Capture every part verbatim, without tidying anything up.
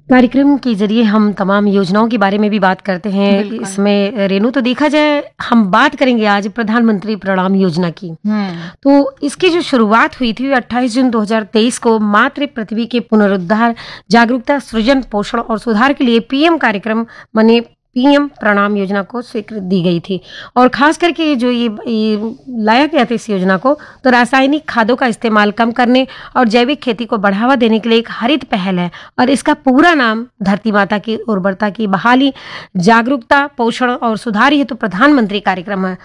कार्यक्रम के जरिए हम तमाम योजनाओं के बारे में भी बात करते हैं। इसमें रेणु तो देखा जाए हम बात करेंगे आज प्रधानमंत्री प्रणाम योजना की। तो इसकी जो शुरुआत हुई थी अट्ठाईस जून दो हज़ार तेईस को मातृ पृथ्वी के पुनरुद्धार, जागरूकता, सृजन, पोषण और सुधार के लिए पीएम कार्यक्रम माने पीएम प्रणाम योजना को स्वीकृति दी गई थी। और खास करके जो ये, ये लाया गया था इस योजना को, तो रासायनिक खादों का इस्तेमाल कम करने और जैविक खेती को बढ़ावा देने के लिए एक हरित पहल है। और इसका पूरा नाम धरती माता की उर्वरता की बहाली, जागरूकता, पोषण और सुधार हेतु तो प्रधानमंत्री कार्यक्रम है।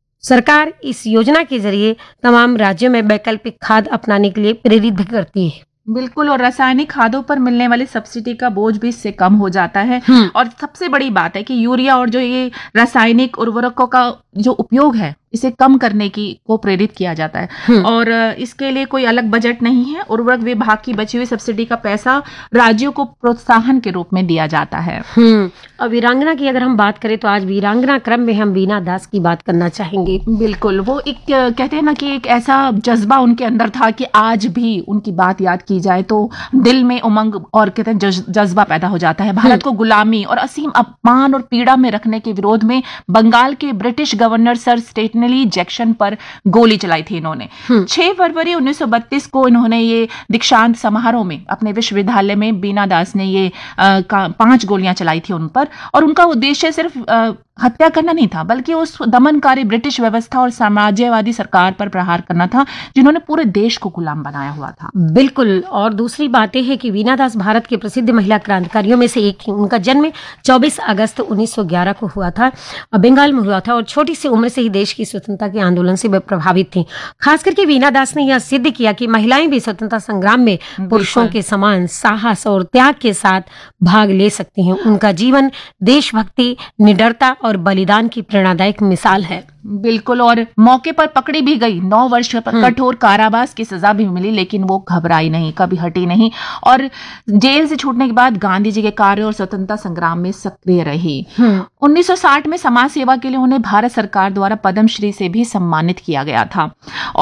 सरकार इस योजना के जरिए तमाम राज्यों में वैकल्पिक खाद अपनाने के लिए प्रेरित भी करती है। बिल्कुल, और रासायनिक खादों पर मिलने वाली सब्सिडी का बोझ भी इससे कम हो जाता है। और सबसे बड़ी बात है कि यूरिया और जो ये रासायनिक उर्वरकों का जो उपयोग है इसे कम करने की को प्रेरित किया जाता है। और इसके लिए कोई अलग बजट नहीं है। उर्वरक विभाग की बची हुई सब्सिडी का पैसा राज्यों को प्रोत्साहन के रूप में दिया जाता है। और वीरांगना की अगर हम बात करें तो आज वीरांगना क्रम में हम वीना दास की बात करना चाहेंगे। बिल्कुल, वो एक कहते हैं ना कि एक ऐसा जज्बा उनके अंदर था कि आज भी उनकी बात याद की जाए तो दिल में उमंग और कहते हैं जज्बा पैदा हो जाता है। भारत को गुलामी और असीम अपमान और पीड़ा में रखने के विरोध में बंगाल के British governor sir Stanley Jackson पर गोली चलाई थी इन्होंने। छह फरवरी उन्नीस सौ बत्तीस को इन्होंने ये दीक्षांत समारोह में अपने विश्वविद्यालय में वीना दास ने ये आ, पांच गोलियां चलाई थी उन पर। और उनका उद्देश्य सिर्फ आ, हत्या करना नहीं था, बल्कि उस दमनकारी ब्रिटिश व्यवस्था और साम्राज्यवादी सरकार पर प्रहार करना था जिन्होंने पूरे देश को गुलाम बनाया हुआ था। बिल्कुल, और दूसरी बात यह है कि वीना दास भारत के प्रसिद्ध महिला क्रांतिकारियों में से एक थी। उनका जन्म चौबीस अगस्त उन्नीस सौ ग्यारह को हुआ था, बंगाल में हुआ था, और छोटी सी उम्र से ही देश की स्वतंत्रता के आंदोलन से प्रभावित थी। खास करके वीना दास ने यह सिद्ध किया कि महिलाएं भी स्वतंत्रता संग्राम में पुरुषों के समान साहस और त्याग के साथ भाग ले सकती हैं। उनका जीवन देशभक्ति, निडरता और बलिदान की प्रेरणादायक मिसाल है। बिल्कुल, और मौके पर पकड़ी भी गई, नौ वर्ष कठोर कारावास की सजा भी मिली, लेकिन वो घबराई नहीं, कभी हटी नहीं। और जेल से छूटने के बाद गांधी जी के कार्य और स्वतंत्रता संग्राम में सक्रिय रही। उन्नीस सौ साठ में समाज सेवा के लिए उन्हें भारत सरकार द्वारा पद्मश्री से भी सम्मानित किया गया था।